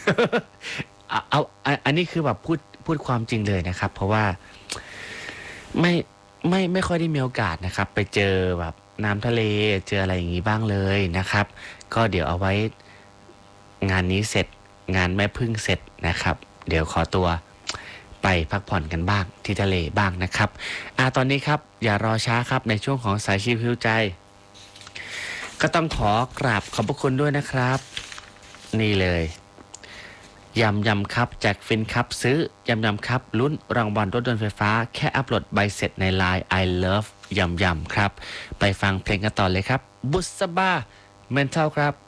เอาอันนี้คือแบบพูดความจริงเลยนะครับเพราะว่าไม่ไม่ค่อยได้มีโอกาสนะครับไปเจอแบบน้ำทะเลเจออะไรอย่างนี้บ้างเลยนะครับก็เดี๋ยวเอาไว้งานนี้เสร็จงานแม่พึ่งเสร็จนะครับเดี๋ยวขอตัวไปพักผ่อนกันบ้างที่ทะเลบ้างนะครับตอนนี้ครับอย่ารอช้าครับในช่วงของสายชิลพิวใจก็ต้องขอกราบขอบพระคุณด้วยนะครับนี่เลยยำครับแจกฟินครับซื้อยำครับลุ้นรางวัลรถยนต์ไฟฟ้าแค่อัปโหลดใบเสร็จใน Line I love ยำครับไปฟังเพลงกันต่อเลยครับบุษบาเมนทัลครับ